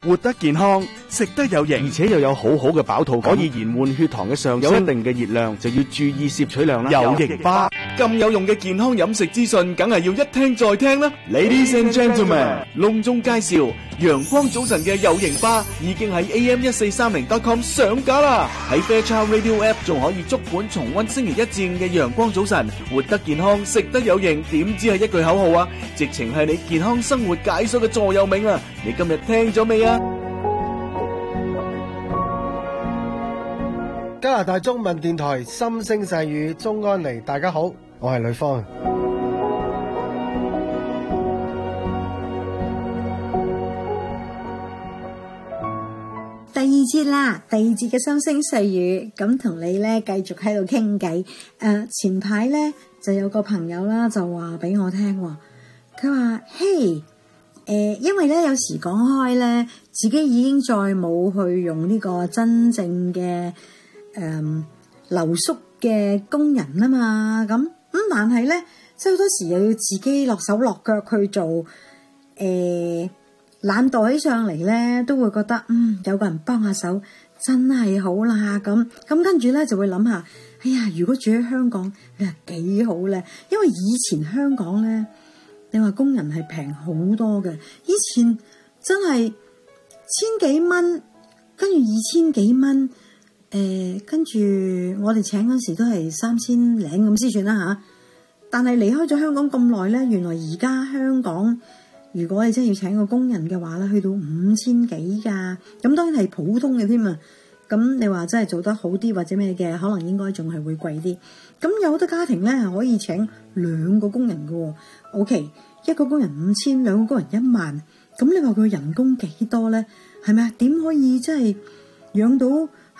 活得健康，食得有型，而且又有好好嘅飽肚感，可以延緩血糖嘅上升，有一定嘅熱量就要注意攝取量啦。有型巴咁有用嘅健康飲食資訊，梗係要一聽再聽啦。Ladies and gentlemen， 隆重介紹陽光早晨嘅有型巴已經喺 am1430.com 上架啦。喺 Fairchild Radio App 仲可以足本重溫星期一至五嘅陽光早晨，活得健康，食得有型，點知係一句口號啊？直情係你健康生活解鎖嘅座右銘啊！你今日聽咗未啊？ 加拿大中文電台心聲細語，鍾安妮，大家好，我係呂方。 第二節啦，第二節嘅心聲細語，咁同你咧繼續喺度傾偈。前排咧就有個朋友啦，就話俾我聽，佢話：嘿，因為咧有時講開咧，自己已經再冇去用呢個真正嘅留宿嘅工人啊嘛，咁但係咧，即係好多時又要自己落手落腳去做，懶惰起上嚟咧，都會覺得有個人幫下手真係好啦，咁跟住咧就會諗下，哎呀，如果住喺香港，你話幾好咧？因為以前香港咧，你話工人係平好多嘅，以前真係千幾蚊，跟住2000幾蚊，跟住我哋請嗰時都係3000零咁先算啦吓。但係離開咗香港咁耐咧，原來而家香港，如果你真係要請個工人嘅話咧，去到5000幾㗎，咁當然係普通嘅添啊。咁你話真係做得好啲或者咩嘅，可能應該仲係會貴啲。咁有好多家庭咧係可以請2個工人嘅喎。OK， 一個工人5000，兩個工人1萬。咁你話佢人工幾多咧？係咪啊？點可以真係養到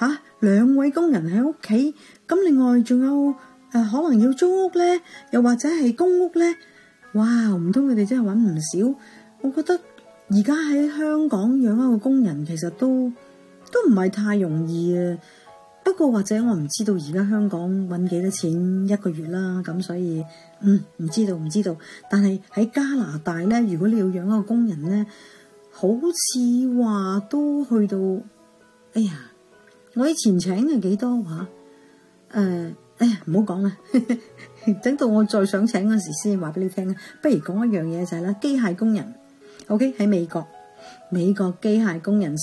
2位工人喺屋企？咁另外仲有可能要租屋咧，又或者係公屋咧？哇！唔通佢哋真係揾唔少？我覺得而家喺香港養一個工人其實都唔係太容易啊。不過或者我唔知道而家香港揾幾多錢一個月啦，咁所以唔知道。但係喺加拿大咧，如果你要養一個工人咧，好似話都去到，哎呀，我以前請係幾多話？哎呀，唔好講啦，等到我再想請嗰時先話俾你聽。不如講一樣嘢就係啦，機械工人 ，OK， 喺美國機械工人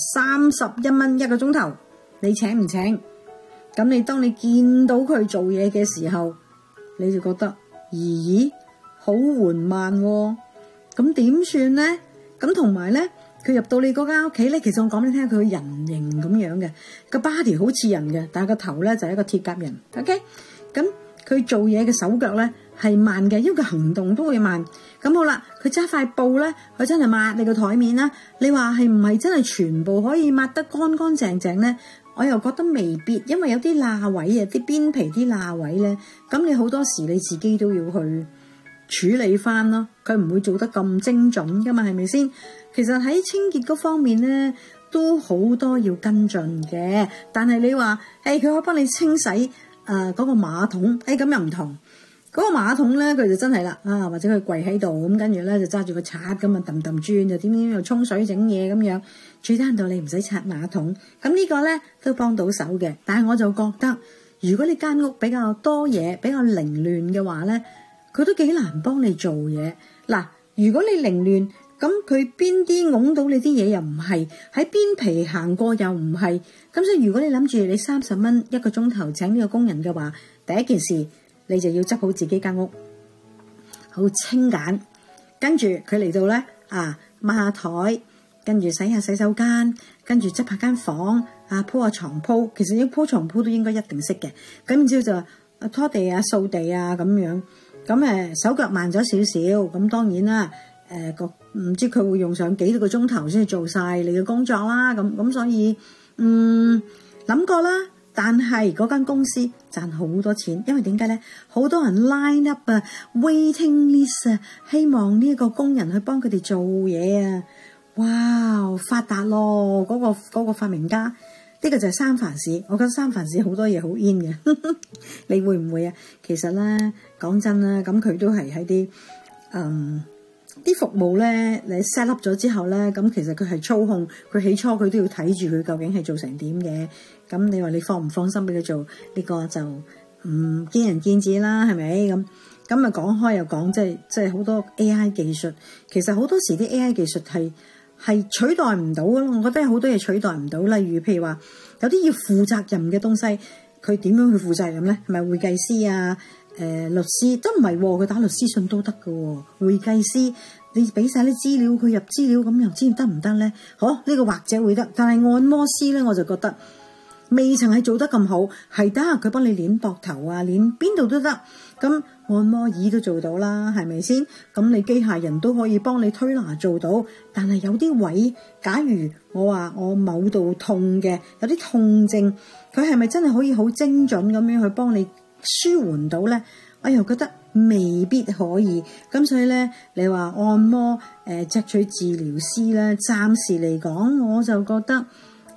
31蚊一個鐘頭，你請唔請？咁你當你見到佢做嘢嘅時候，你就覺得咦好緩慢喎，咁點算咧？咁同埋咧，佢入到你嗰間屋企咧，其實我講俾你聽，佢人形咁樣嘅，個 body 好似人嘅，但係個頭咧就係一個鐵甲人。OK， 咁佢做嘢嘅手腳咧係慢嘅，因為佢行動都會慢。咁好啦，佢揸塊布咧，佢真係抹你個台面啦。你話係唔係真係全部可以抹得乾乾淨淨咧？我又覺得未必，因為有啲罅位啊，啲邊皮啲罅位咧，咁你好多時你自己都要去處理翻咯。佢唔會做得咁精準噶嘛，係咪先？其實喺清潔嗰方面咧，都好多要跟進嘅。但係你話，佢可以幫你清洗嗰個馬桶，咁又唔同。嗰個馬桶咧，佢就真係啦，或者佢跪喺度咁，跟住咧就揸住個刷咁啊，揼轉就點又沖水整嘢咁樣。最低限度你唔使刷馬桶，咁呢個咧都幫到手嘅。但係我就覺得，如果你間屋比較多嘢，比較凌亂嘅話咧，佢都幾難幫你做嘢。嗱，如果你凌亂，咁佢邊啲拱到你啲嘢又唔係，喺邊皮行過又唔係，咁所以如果你諗住你30蚊一個鐘頭請呢個工人嘅話，第一件事你就要執好自己間屋，好清簡，跟住佢嚟到咧抹下台，跟住洗下洗手間，跟住執下間房鋪下床鋪，其實要鋪床鋪都應該一定識嘅。咁然之後就拖地啊、掃地啊咁樣。咁手腳慢咗少少，咁當然啦。唔知佢會用上幾多個鐘頭先至做晒你嘅工作啦。咁所以諗過啦。但係嗰間公司賺好多錢，因為點解咧？好多人 line up waiting list 希望呢個工人去幫佢哋做嘢啊！哇，發達咯！嗰個發明家，呢個就係三藩市。我覺得三藩市好多嘢好 in 嘅，你會唔會啊？其實咧，講真啦，咁佢都係喺啲啲服務咧，你 set up 咗之後咧，咁其實佢係操控，佢起初佢都要睇住佢究竟係做成點嘅。咁你話你放唔放心俾佢做呢個就唔見仁見智啦，係咪？咁啊講開又講，即係好多 AI 技術，其實好多時啲 AI 技術係取代唔到嘅咯。我覺得有好多嘢取代唔到，例如譬如話有啲要負責任嘅東西，佢點樣去負責任咧？係咪會計師啊？律師都唔係喎，佢打律師信都得㗎喎。會計師你俾晒啲資料，佢入資料咁又知得唔得咧？呢個或者會得，但係按摩師咧我就覺得未曾係做得咁好，係得佢幫你捏膊頭啊，捏邊度都得。咁按摩椅都做到啦，係咪先？咁你機械人都可以幫你推拿做到，但係有啲位，假如我話我某度痛嘅，有啲痛症，佢係咪真係可以好精準咁樣去幫你舒緩到咧？我又覺得未必可以。咁所以咧，你話按摩脊髓治療師咧，暫時嚟講我就覺得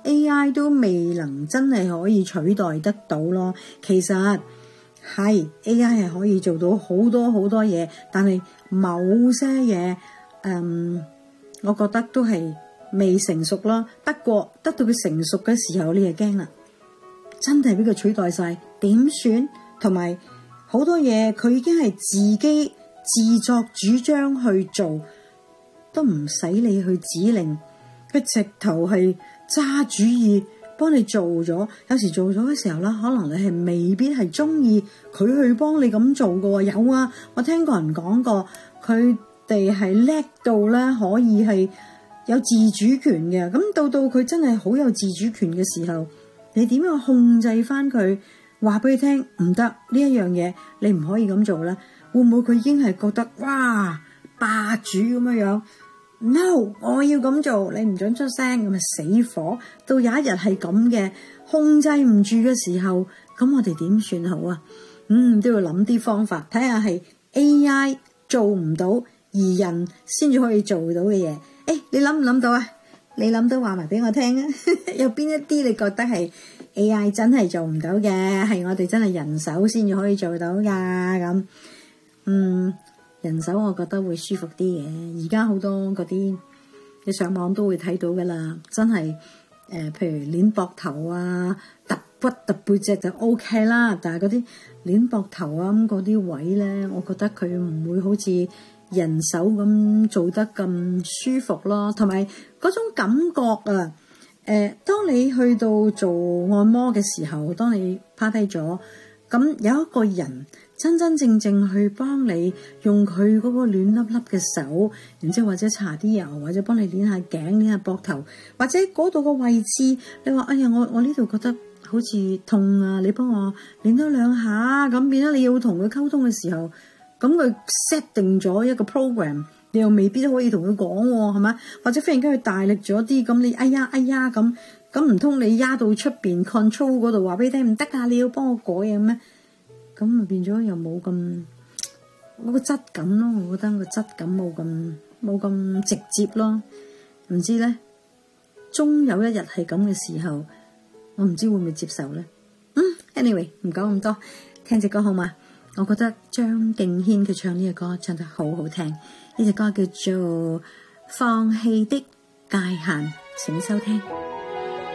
AI 都未能真係可以取代得到咯。其實係 AI 係可以做到好多好多嘢，但係某些嘢我覺得都係未成熟咯。不過得到佢成熟嘅時候，你就驚啦，真係俾佢取代晒點算？同埋好多嘢佢已經係自己自作主張去做，都唔使你去指令，佢直頭係揸主意幫你做咗。有時做咗嘅時候啦，可能你係未必係中意佢去幫你咁做㗎。有啊，我聽過人講過，佢哋係叻到咧可以係有自主權嘅。咁到佢真係好有自主權嘅時候，你點樣控制翻佢？話俾佢聽唔得，呢一樣嘢你唔可以咁做啦。會唔會佢已經係覺得哇霸主咁樣 ？No， 我要咁做，你唔准出聲，咁咪死火。到有一日係咁嘅，控制唔住嘅時候，咁我哋點算好啊？都要諗啲方法，睇下係 AI 做唔到，而人先至可以做到嘅嘢。你諗唔諗到啊？你諗到話埋俾我聽啊！有邊一啲你覺得係 AI 真係做唔到嘅，係我哋真係人手先至可以做到噶咁？人手我覺得會舒服啲嘅。而家好多嗰啲你上網都會睇到噶啦，真係譬如捏膊頭啊、揼骨揼背脊就 OK 啦。但係嗰啲捏膊頭啊咁嗰啲位咧，我覺得佢唔會好似人手咁做得咁舒服咯，同埋嗰種感覺啊。當你去到做按摩嘅時候，當你趴低咗，咁有一個人真真正正去幫你用佢嗰個暖粒粒嘅手，然之後或者搽啲油，或者幫你捏下頸、捏下膊頭，或者嗰度個位置，你話哎呀，我呢度覺得好似痛啊，你幫我捏多兩下，咁變咗你要同佢溝通嘅時候，咁佢 set 定咗一個 program。你又未必都可以同佢講喎，係咪？或者忽然間佢大力咗啲，咁你哎呀咁唔通你壓到出邊 control 嗰度話俾你聽唔得啊？你要幫我改啊咩？咁咪變咗又冇咁嗰個質感咯。我覺得個質感冇咁直接咯。唔知咧，終有一日係咁嘅時候，我唔知會唔會接受咧。Anyway 唔講咁多，聽隻歌好嘛？我覺得張敬軒佢唱呢隻歌唱得好好聽。呢隻歌叫做《放棄的界限》，請收聽。